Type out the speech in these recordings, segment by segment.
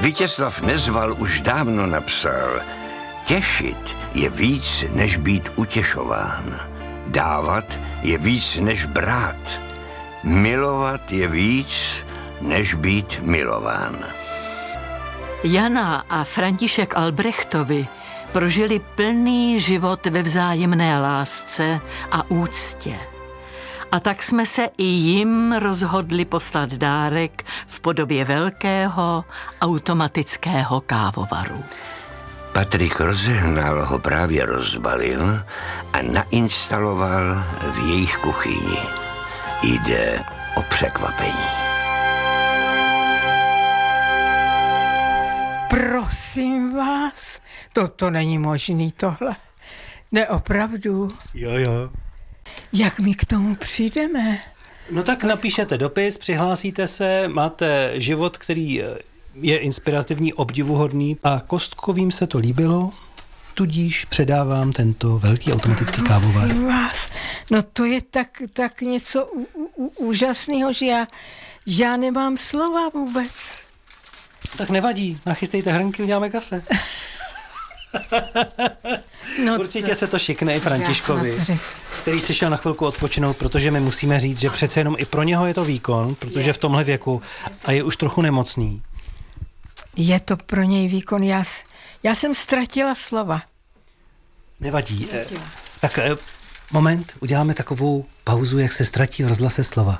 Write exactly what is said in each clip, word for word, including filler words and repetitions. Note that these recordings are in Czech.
Vítězslav Nezval už dávno napsal: těšit je víc, než být utěšován. Dávat je víc, než brát. Milovat je víc, než být milován. Jana a František Albrechtovi prožili plný život ve vzájemné lásce a úctě. A tak jsme se i jim rozhodli poslat dárek v podobě velkého automatického kávovaru. Patrik rozehnal ho právě rozbalil a nainstaloval v jejich kuchyni. Jde o překvapení. Prosím vás, toto není možný tohle. Ne, opravdu. Jo, jo. Jak my k tomu přijdeme? No tak napíšete dopis, přihlásíte se, máte život, který je inspirativní, obdivuhodný a Kostkovým se to líbilo, tudíž předávám tento velký automatický kávovar. Prosím vás, no to je tak, tak něco u, u, úžasného, že já, já nemám slova vůbec. Tak nevadí, nachystejte hrnky, uděláme kafe. No Určitě to... se to šikne i Františkovi, který si šel na chvilku odpočinout, protože my musíme říct, že přece jenom i pro něho je to výkon, protože v tomhle věku a je už trochu nemocný. Je to pro něj výkon, já, já jsem ztratila slova. Nevadí. Nevadí. Tak moment, uděláme takovou pauzu, jak se ztratí v rozhlase slova.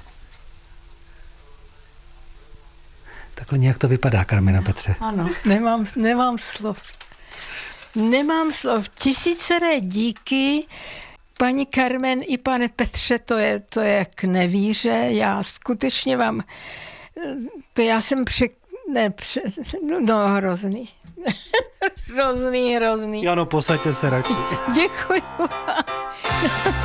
Takhle nějak to vypadá, Karmena Petře. Ano, nemám, nemám slov. Nemám slov. Tisíceré díky, paní Carmen i pane Petře, to je, to je k nevíře. Já skutečně vám, to já jsem při, ne, při, no hrozný. hrozný, hrozný. Jano, posaďte se radši. Děkuju.